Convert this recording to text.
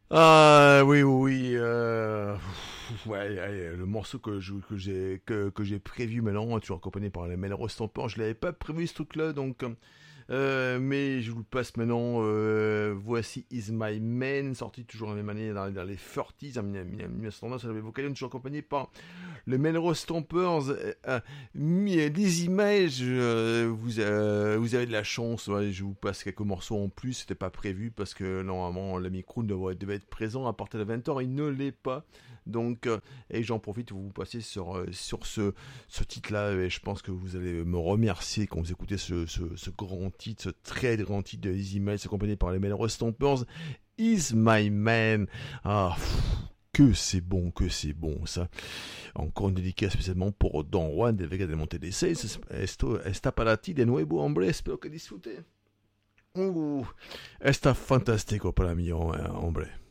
Ah oui, oui, oui. Ouais, le morceau que j'ai prévu maintenant, toujours accompagné par les Melrose Stompers, je l'avais pas prévu ce truc-là, donc mais je vous le passe maintenant. Voici Is My Man, sorti toujours la même année dans les 40s, en 1909, ça avait vocation, toujours accompagné par le Melrose Stompers. Des images, vous avez de la chance, ouais, je vous passe quelques morceaux en plus, c'était pas prévu parce que normalement l'ami Kroon devait être présent à partir de 20h, il ne l'est pas. Donc, et j'en profite pour vous passer sur ce titre-là, et je pense que vous allez me remercier quand vous écoutez ce grand titre, ce très grand titre de Easy Miles, accompagné par les Melrose Stompers, Is My Man. Ah, que c'est bon ça. Encore une dédicace spécialement pour Don Juan de Vega de Montedeseis. Está para ti de nuevo, hombre. Espero que disfrute. Está fantástico para mí, hombre.